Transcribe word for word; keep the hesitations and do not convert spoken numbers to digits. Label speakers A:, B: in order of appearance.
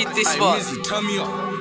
A: beat this
B: Hey,
A: one.
B: Mizzy, turn me up.